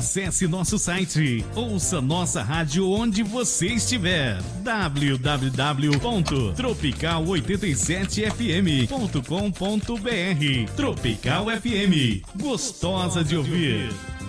Acesse nosso site, ouça nossa rádio onde você estiver. www.tropical87fm.com.br. Tropical FM, gostosa de ouvir.